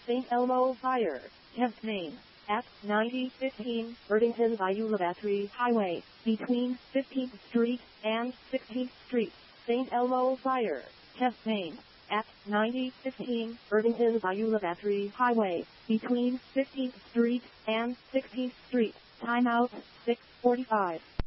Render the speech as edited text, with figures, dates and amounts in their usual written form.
St. Elmo Fire. Temp name. At 9015 Erdington Viola Battery Highway, between 15th Street and 16th Street. St. Elmo Fire. Temp name. At 9015 Erdington Viola Battery Highway, between 15th Street and 16th Street. Timeout 6:45.